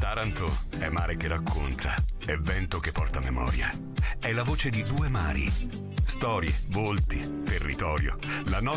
Taranto è mare che racconta, è vento che porta memoria. È la voce di due mari. Storie, volti, territorio. La nostra